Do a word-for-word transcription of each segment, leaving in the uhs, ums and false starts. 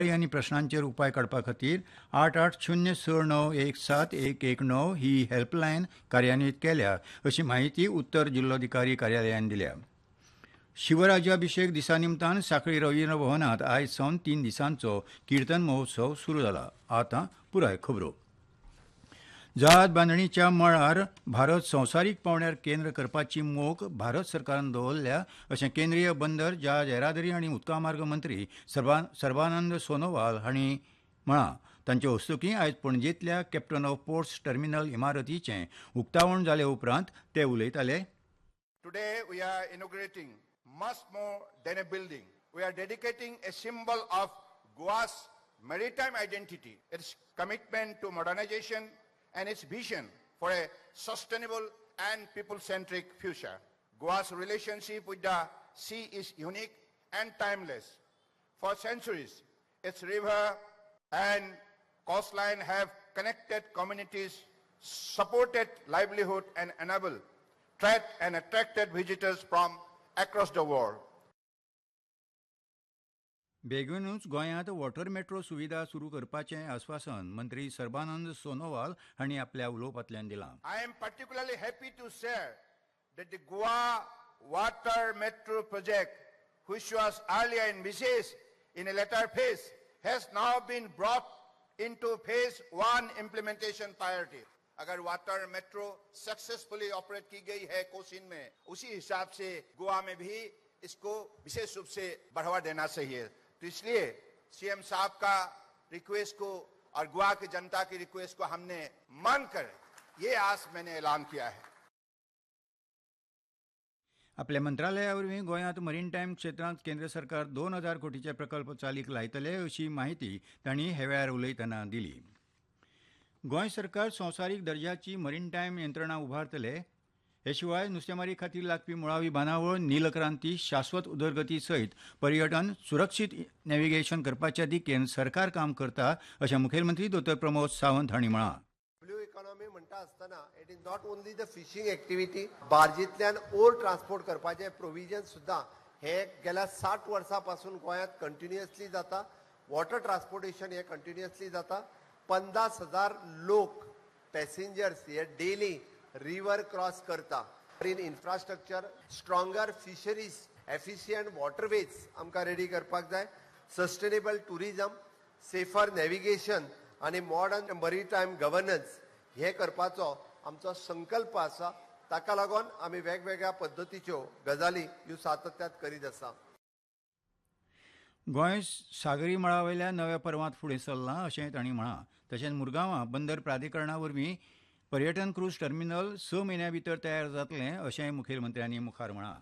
आणि प्रश्नांचेर उपाय काडपा खातीर आठ आठ शुन्य स णव एक सात एक एक णव ही हेल्पलायन कार्यान्वीत केल्या अशी माहिती उत्तर जिल्लोधिकारी कार्यालयान दिल्या. शिवराज्याभिषेक दिसा निमतान सांखळी रवींद्र भवनात आयज सावन तीन दिसांचो कीर्तन महोत्सव सुरू जाला. आतां पुराय खबरो. जहाज बांदणीच्या मळार भारत संवसारीक पावंड्यार केंद्र करपाची मोख भारत सरकारान दवरल्या अशें केंद्रीय बंदर जहाज येरादारी आनी उदका मार्ग मंत्री सर्बा सर्बानंद सोनोवाल हांणी म्हळां. तांचे हस्तुकीं आयज पणजेंतल्या कॅप्टन ऑफ पोर्ट्स टर्मिनल इमारतीचें उक्तावण जाले उपरांत ते उलयताले. Today we are inaugurating much more than a building. We are dedicating a symbol of Goa's maritime identity, its commitment to modernization and its vision for a sustainable and people-centric future. Goa's relationship with the sea is unique and timeless. For centuries, its river and coastline have connected communities, supported livelihood and enabled trade and attracted visitors from across the world. बेगीनूच गोंयांत water metro सुविधा सुरू करपाचें आश्वासन मंत्री सर्बानंद सोनोवाल हांणी आपल्या उलोवपांतल्यान दिलां. I am particularly happy to share that the Goa water metro project, which was earlier envisaged in a later phase, has now been brought into phase one implementation priority. अगर water metro successfully operate की गई है कोसीन में, उसी हिसाब से गोवा में भी इसको विशेष रूप से बढ़ावा देना चाहिए. तो इसलिए सीएम साहब का रिक्वेस्ट को और गोवा की जनता की रिक्वेस्ट को हमने मानकर ये आस मैंने ऐलान किया है. आपल्या मंत्रालया वरवीं गोंयांत मरीनटायम क्षेत्रांत केंद्र सरकार दोन हजार कोटीचे प्रकल्प चालीक लायतले अशी माहिती तांणी हे वेळार उलयतना दिली. गोंय सरकार संवसारीक दर्जाची मरीनटायम यंत्रणा उभारतले. हे शिवाय नुस्तेमारी खातीर लागपी मुळावी बांदावळ, नीलक्रांती, शाश्वत उदरगती सयत पर्यटन सुरक्षीत नॅव्हिगेशन करपाच्या दिकेन सरकार काम करता अशें मुखेलमंत्री दोतोर प्रमोद सावंत हांणी म्हळां. ब्लू इकॉनॉमी म्हणटा आसतना it is not only the fishing activity, बार्जींतल्यान or transport करपाचें प्रोविजन सुद्दां हे गेल्या साठ वर्सां पासून गोंयांत कंटिन्युअसली जाता. वॉटर ट्रान्सपोर्टेशन हे कंटिन्युअसली जाता. पन्नास हजार लोक पॅसेंजर्स हे डेली रिवर क्रॉस करता. In infrastructure, stronger fisheries, efficient waterways आमकां रेडी करपाक जाय. सस्टेनेबल टुरिजम, सेफर नॅव्हिगेशन आनी मॉडर्न मरीटायम गव्हर्नन्स हे करपाचो आमचो संकल्प आसा. ताका लागून आमी वेगवेगळ्या पद्दतीच्यो गजाली ह्यो सातत्यात करीत आसा. गोंय सागरी मळा वयल्या नव्या पर्वांत फुडें सरलां अशें तांणी म्हळां. तशेंच मुरगांवां बंदर प्राधिकरणा वरवीं पर्यटन क्रूज टर्मिनल स म्हयन्यां भितर तयार जातलें अशेंय मुखेलमंत्र्यांनी मुखार म्हळां.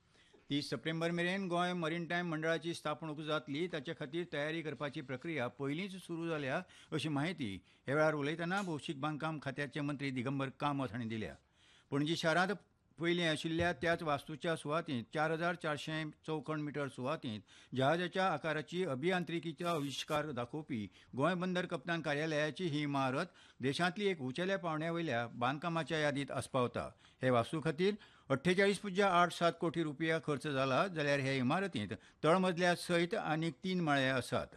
तीस सप्टेंबर मेरेन गोंय मरीनटायम मंडळाची स्थापणूक जातली. ताचे खातीर तयारी करपाची प्रक्रिया पयलींच सुरू जाल्या अशी माहिती हे वेळार उलयतना भौशीक बांदकाम खात्याचे मंत्री दिगंबर कामत हांणी दिल्या. पणजी शारांत पयलीं आशिल्ल्या त्याच वास्तूच्या सुवातींत चार हजार चारशे चौखण मिटर सुवातींत जहाजाच्या आकाराची अभियांत्रिकीचो आविश्कार दाखोवपी गोंय बंदर कप्तान कार्यालयाची ही इमारत देशांतली एक उंचेल्या पावंड्या वयल्या बांदकामाच्या यादींत आस्पावता. हे वास्तू खातीर अठ्ठेचाळीस पुज्य आठ सात कोटी रुपया खर्च जाला. जाल्यार हे इमारतींत तळमजल्या सयत आनीक तीन माळे आसात.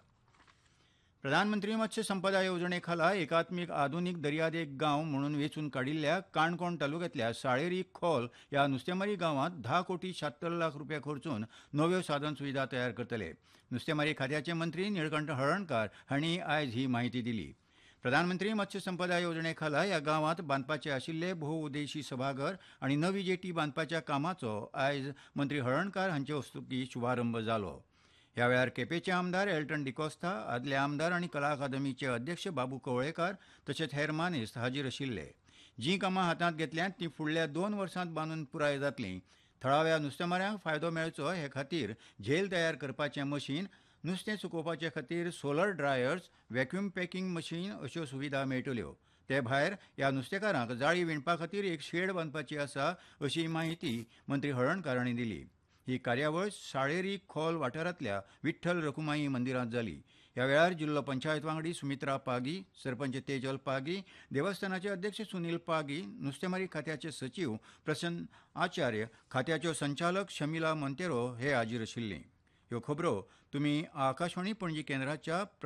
प्रधानमंत्री मत्स्य संपदा येवजणे खाला एकात्मीक आधुनीक दर्यादेग गांव म्हणून वेंचून काडिल्ल्या काणकोण तालुक्यांतल्या साळेरी खोल ह्या नुस्तेमारी गांवांत धा कोटी शात्तर लाख रुपया खर्चून नव्यो साधन सुविधा तयार करतले. नुस्तेमारी खात्याचे मंत्री निळकंठ हळर्णकार हांणी आयज ही माहिती दिली. प्रधानमंत्री मत्स्य संपदा येवजणे खाला ह्या गांवांत बांदपाचे आशिल्ले भोउद्देशी सभाघर आनी नवी जेटी बांदपाच्या कामाचो आयज मंत्री हळर्णकार हांचे हस्तुकीं शुभारंभ जालो. ह्या वेळार केपेंचे आमदार एल्टन डिकोस्ता, आदले आमदार आनी कला अकादमीचे अध्यक्ष बाबू कवळेकार तशेंच हेर मानेस्त हाजीर आशिल्ले. जीं कामां हातांत घेतल्यांत तीं फुडल्या दोन वर्सांत बांदून पुराय जातलीं. थळाव्या नुस्तेमाऱ्यांक फायदो मेळचो हे खातीर झेल तयार करपाचें मशीन, नुस्तें सुकोवपाचे खातीर solar dryers, vacuum packing machine अश्यो सुविधा मेळटल्यो. ते भायर ह्या नुस्तेकारांक जाळी विणपा खातीर एक शेड बांदपाची आसा अशी माहिती मंत्री हळर्णकार हांणी दिली. ही कार्यावळ साळेरी खोल वाठारांतल्या विठ्ठल रखुमाई मंदिरांत जाली. ह्या वेळार जिल्लो पंचायत वांगडी सुमित्रा पागी, सरपंच तेजल पागी, देवस्थानाचे अध्यक्ष सुनील पागी, नुस्तेमारी खात्याचे सचिव प्रसन्न आचार्य, खात्याच्यो संचालक शमिला मोंतेरो हे हाजीर आशिल्लीं. ह्यो खबरो तुमी आकाशवाणी पणजी केंद्राच्या